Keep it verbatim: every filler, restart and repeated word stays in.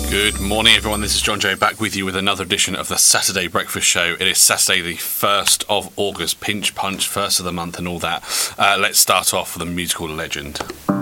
Good morning, everyone. This is John Jay back with you with another edition of the Saturday Breakfast Show. It is Saturday, the first of August, pinch punch, first of the month, and all that. Uh, let's start off with a musical legend.